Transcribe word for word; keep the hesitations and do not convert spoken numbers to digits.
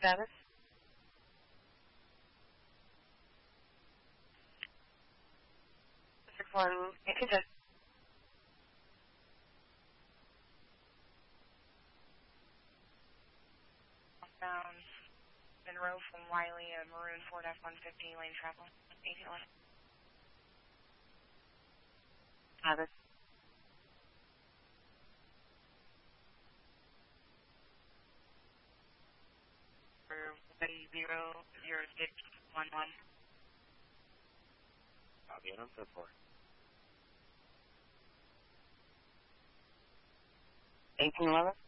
status? six one, eighteen ten. Southbound Monroe from Wiley, uh, Maroon Ford F one fifty, lane travel, eighteen eleven. Have it. Zero zero six one one. Copy, and I'm set for. eighteen eleven.